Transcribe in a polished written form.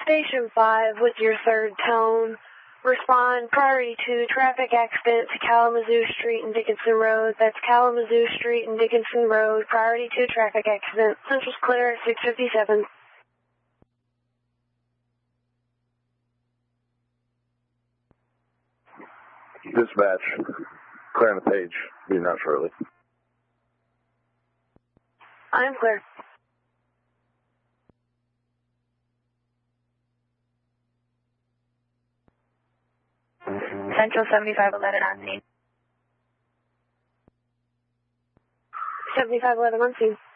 Station 5 with your third tone. Respond priority to traffic accident to Kalamazoo Street and Dickinson Road. That's Kalamazoo Street and Dickinson Road. Priority to traffic accident. Central's clear at 657. Dispatch, clearing the page. Being out shortly. I'm clear. Central 7511 on scene. 7511 on scene.